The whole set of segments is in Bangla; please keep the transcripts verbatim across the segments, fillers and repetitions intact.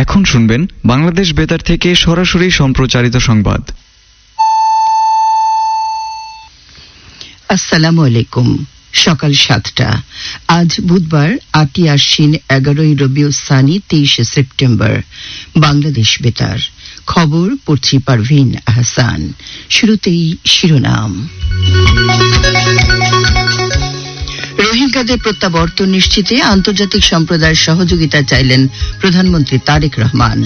এখন শুনবেন বাংলাদেশ বেতার থেকে সরাসরি সম্প্রচারিত সংবাদ। আসসালামু আলাইকুম। সকাল সাতটা। আজ বুধবার আটই আশ্বিন এগারোই রবিউল সানি তেইশে সেপ্টেম্বর। বাংলাদেশ বেতার খবর পড়ছি পারভিন আহসান। শুরুতেই শিরোনাম। রোহিঙ্গাদের প্রত্যাবর্তন নিশ্চিতে আন্তর্জাতিক সম্প্রদায়ের সহযোগিতা চাইলেন প্রধানমন্ত্রী তারেক রহমান।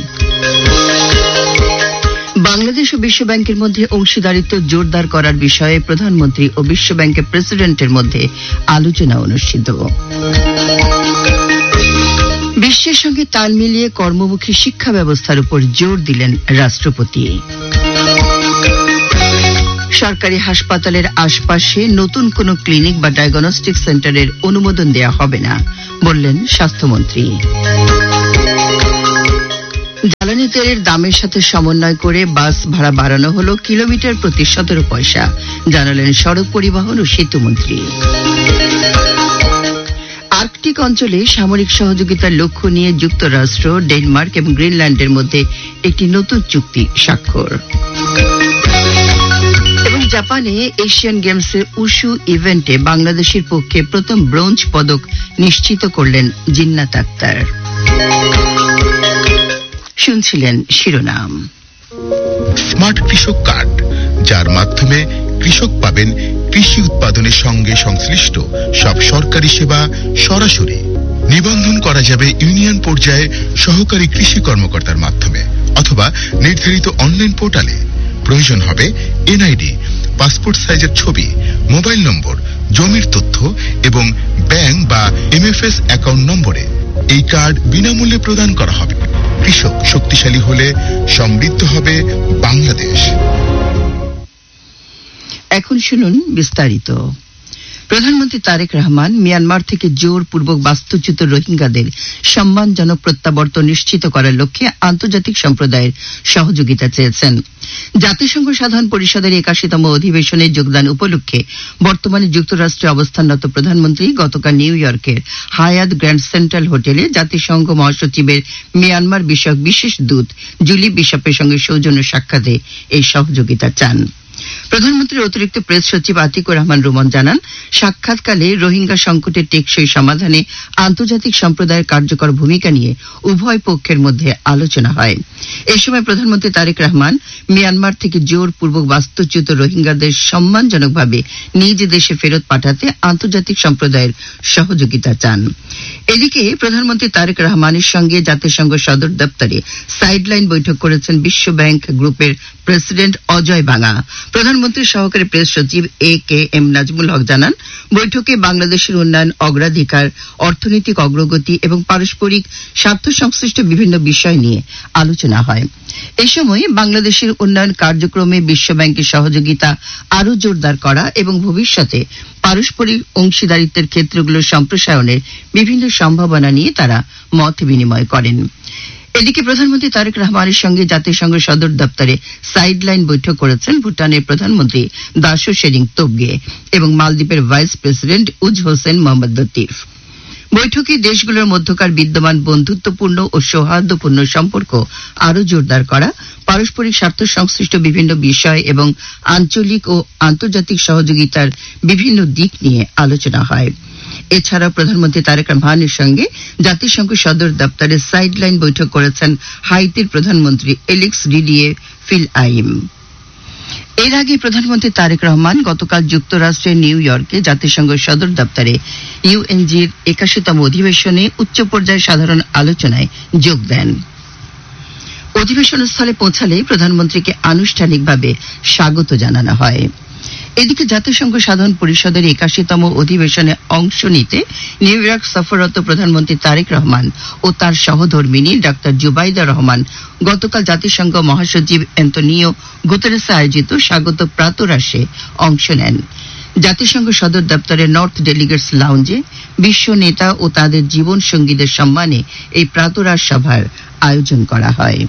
বাংলাদেশ ও বিশ্বব্যাংকের মধ্যে অংশীদারিত্ব জোরদার করার বিষয়ে প্রধানমন্ত্রী ও বিশ্বব্যাংকের প্রেসিডেন্টের মধ্যে আলোচনা অনুষ্ঠিত। বিশ্বের সঙ্গে তাল মিলিয়ে কর্মমুখী শিক্ষা ব্যবস্থার উপর জোর দিলেন রাষ্ট্রপতি। সরকারি হাসপাতালের আশপাশে নতুন কোনো ক্লিনিক বা ডায়াগনস্টিক সেন্টারের অনুমোদন দেয়া হবে না, বললেন স্বাস্থ্যমন্ত্রী। জ্বালানি তেলের দামের সাথে সমন্বয় করে বাস ভাড়া বাড়ানো হলো কিলোমিটার প্রতি সতেরো পয়সা, জানালেন সড়ক পরিবহন ও সেতুমন্ত্রী। আর্কটিক অঞ্চলে সামরিক সহযোগিতার লক্ষ্য নিয়ে যুক্তরাষ্ট্র, ডেনমার্ক এবং গ্রিনল্যান্ডের মধ্যে একটি নতুন চুক্তি স্বাক্ষর। এবং জাপানে এশিয়ান গেমসের উশু ইভেন্টে বাংলাদেশের পক্ষে প্রথম ব্রোঞ্জ পদক নিশ্চিত করলেন জিন্নাত আক্তার। শুনছিলেন শিরোনাম। স্মার্ট কৃষক কার্ড, যার মাধ্যমে কৃষক পাবেন কৃষি উৎপাদনের সঙ্গে সংশ্লিষ্ট সব সরকারি সেবা সরাসরি। নিবন্ধন করা যাবে ইউনিয়ন পর্যায়ে সহকারী কৃষি কর্মকর্তার মাধ্যমে অথবা নির্ধারিত অনলাইন পোর্টালে। প্রয়োজন হবে এনআইডি, পাসপোর্ট সাইজের ছবি, মোবাইল নম্বর, জমির তথ্য এবং ব্যাংক বা এমএফএস অ্যাকাউন্ট নম্বরে। এই কার্ড বিনামূল্যে প্রদান করা হবে। কৃষক শক্তিশালী হলে সমৃদ্ধ হবে বাংলাদেশ। এখন শুনুন বিস্তারিত। প্রধানমন্ত্রী তারেক রহমান মিয়ানমার থেকে জোরপূর্বক বাস্তুচ্যুত রোহিঙ্গাদের সম্মানজনক প্রত্যাবর্তন নিশ্চিত করার লক্ষ্যে আন্তর্জাতিক সম্প্রদায়ের সহযোগিতা চেয়েছেন। জাতিসংঘ সাধারণ পরিষদের একাশিতম অধিবেশনে যোগদান উপলক্ষে বর্তমানে যুক্তরাষ্ট্রে অবস্থানরত প্রধানমন্ত্রী গতকাল নিউ ইয়র্কের হায়াত গ্র্যান্ড সেন্ট্রাল হোটেলে জাতিসংঘ মহাসচিবের মিয়ানমার বিষয়ক বিশেষ দূত জুলি বিশপের সঙ্গে সৌজন্য সাক্ষাতে এই সহযোগিতা চান। প্রধানমন্ত্রীর অতিরিক্ত প্রেস সচিব আতিকুর রহমান রুমন জানান, সাক্ষাৎকালে রোহিঙ্গা সংকটের টেকসই সমাধানে আন্তর্জাতিক সম্প্রদায়ের কার্যকর ভূমিকা নিয়ে উভয় পক্ষের মধ্যে আলোচনা হয়। এই সময় প্রধানমন্ত্রী তারেক রহমান মিয়ানমার থেকে জোরপূর্বক বাস্তুচ্যুত রোহিঙ্গাদের সম্মানজনকভাবে নিজ দেশে ফেরত পাঠাতে আন্তর্জাতিক সম্প্রদায়ের সহযোগিতা চান। এদিকে প্রধানমন্ত্রী তারেক রহমানের সঙ্গে জাতিসংঘ সদর দপ্তরে সাইডলাইন বৈঠক করেছেন বিশ্ব ব্যাংক গ্রুপের প্রেসিডেন্ট অজয় বাঙ্গা। প্রধানমন্ত্রীর সহকারী প্রেস সচিব এ কে এম নাজমুল হক জানান, বৈঠকে বাংলাদেশের উন্নয়ন অগ্রাধিকার, অর্থনৈতিক অগ্রগতি এবং পারস্পরিক স্বার্থ সংশ্লিষ্ট বিভিন্ন বিষয় নিয়ে আলোচনা হয়। এই সময় বাংলাদেশের উন্নয়ন কার্যক্রমে বিশ্বব্যাংকের সহযোগিতা আরও জোরদার করা এবং ভবিষ্যতে পারস্পরিক অংশীদারিত্বের ক্ষেত্রগুলো সম্প্রসারণের বিভিন্ন সম্ভাবনা নিয়ে তারা মত বিনিময় করেন। এদিকে প্রধানমন্ত্রী তারেক রহমানের সঙ্গে জাতিসংঘ সদর দপ্তরে সাইডলাইন বৈঠক করেছেন ভুটানের প্রধানমন্ত্রী দাশো সেরিং তোবগে এবং মালদ্বীপের ভাইস প্রেসিডেন্ট উজ হোসেন মোহাম্মদ লতিফ। বৈঠকে দেশগুলোর মধ্যকার বিদ্যমান বন্ধুত্বপূর্ণ ও সৌহার্দ্যপূর্ণ সম্পর্ক আরও জোরদার করা, পারস্পরিক স্বার্থ সংশ্লিষ্ট বিভিন্ন বিষয় এবং আঞ্চলিক ও আন্তর্জাতিক সহযোগিতার বিভিন্ন দিক নিয়ে আলোচনা হয়। এছাড়া প্রধানমন্ত্রী তারেক রহমানের সঙ্গে জাতিসংঘ সদর দপ্তরে সাইডলাইন বৈঠক করেছেন হাইতির প্রধানমন্ত্রী এলিক্স ডিডিয়ে ফিল আইম। এর আগে প্রধানমন্ত্রী তারেক রহমান গতকাল যুক্তরাষ্ট্রের নিউ ইয়র্কে জাতিসংঘ সদর দপ্তরে ইউএনজির একাশিতম অধিবেশনে উচ্চ পর্যায়ের সাধারণ আলোচনায় যোগ দেন। অধিবেশন স্থলে পৌঁছালে প্রধানমন্ত্রীকে আনুষ্ঠানিকভাবে স্বাগত জানানো হয়। এদিকে জাতিসংঘ সাধারণ পরিষদের একাশিতম অধিবেশনে অংশ নিতে নিউ ইয়র্ক সফররত প্রধানমন্ত্রী তারেক রহমান ও তার সহধর্মিনী ডাক্তার জুবাইদা রহমান গতকাল জাতিসংঘ মহাসচিব অ্যান্তোনিও গুতেরেসে আয়োজিত স্বাগত প্রাতরাশে অংশ নেন। জাতিসংঘ সদর দপ্তরের নর্থ ডেলিগেটস লাউঞ্জে বিশ্ব নেতা ও তাদের জীবন সঙ্গীদের সম্মানে এই প্রাতরাশ সভার আয়োজন করা হয়।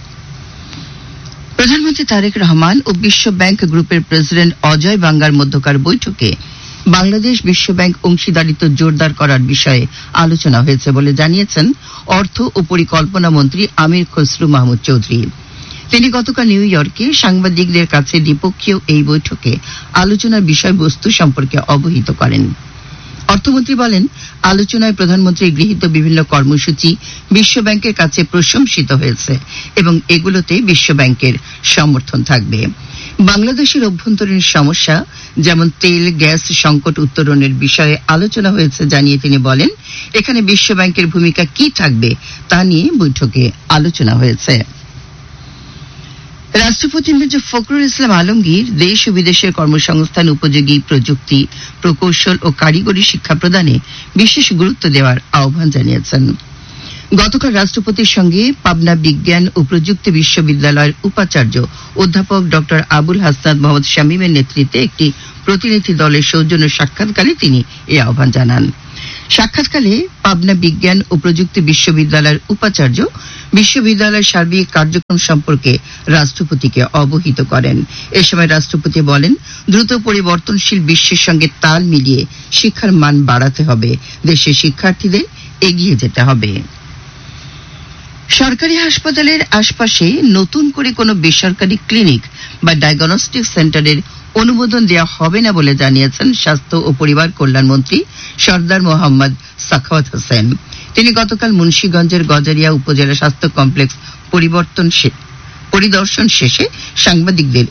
প্রধানমন্ত্রী তারেক রহমান ও বিশ্ব ব্যাংক গ্রুপের প্রেসিডেন্ট অজয় বাঙ্গার মধ্যকার বৈঠকে বাংলাদেশ বিশ্ব ব্যাংক অংশীদারিত্ব জোরদার করার বিষয়ে আলোচনা হয়েছে বলে জানিয়েছেন অর্থ ও পরিকল্পনা মন্ত্রী আমির খসরু মাহমুদ চৌধুরী। তিনি গতকাল নিউ ইয়র্কে সাংবাদিকদের কাছে দ্বিপক্ষীয় এই বৈঠকে আলোচনার বিষয়বস্তু সম্পর্কে অবহিত করেন। অর্থমন্ত্রী বলেন, আলোচনায় প্রধানমন্ত্রীর গৃহীত বিভিন্ন কর্মসূচি বিশ্ব ব্যাংকের কাছে প্রশংসিত হয়েছে এবং এগুলোতে বিশ্ব ব্যাংকের সমর্থন থাকবে। বাংলাদেশের অভ্যন্তরীণ সমস্যা যেমন তেল গ্যাস সংকট উত্তরণের বিষয়ে আলোচনা হয়েছে জানিয়ে তিনি বলেন, এখানে বিশ্ব ব্যাংকের ভূমিকা কি থাকবে তা নিয়ে বৈঠকে আলোচনা হয়েছে। রাষ্ট্রপতি মির্জা ফখরুল ইসলাম আলমগীর দেশ ও বিদেশের কর্মসংস্থান উপযোগী প্রযুক্তি প্রকৌশল ও কারিগরি শিক্ষা প্রদানে বিশেষ গুরুত্ব দেওয়ার আহ্বান জানিয়েছেন। গতকাল রাষ্ট্রপতির সঙ্গে পাবনা বিজ্ঞান ও প্রযুক্তি বিশ্ববিদ্যালয়ের উপাচার্য অধ্যাপক ডক্টর আবুল হাসনাত মোহাম্মদ শামীমের নেতৃত্বে একটি প্রতিনিধি দলের সৌজন্য সাক্ষাৎকালে তিনি এই আহ্বান জানান। সাক্ষাৎকালে পাবনা বিজ্ঞান ও প্রযুক্তি বিশ্ববিদ্যালয়ের উপাচার্য বিশ্ববিদ্যালয়ের সার্বিক কার্যক্রম সম্পর্কে রাষ্ট্রপতিকে অবহিত করেন। এ সময় রাষ্ট্রপতি বলেন, দ্রুত পরিবর্তনশীল বিশ্বের সঙ্গে তাল মিলিয়ে শিক্ষার মান বাড়াতে হবে, দেশের শিক্ষার্থীদের এগিয়ে যেতে হবে। সরকারি হাসপাতালের আশপাশে নতুন করে কোনো বেসরকারি ক্লিনিক বা ডায়াগনস্টিক সেন্টারের অনুমোদন দেওয়া হবে না বলে জানিয়েছেন স্বাস্থ্য ও পরিবার কল্যাণ মন্ত্রী সরদার মোহাম্মদ সাখাওয়াত হোসেন। তিনি গতকাল মুন্সিগঞ্জের গজারিয়া উপজেলা স্বাস্থ্য কমপ্লেক্স পরিবর্তন পরিদর্শন শেষে সাংবাদিকদের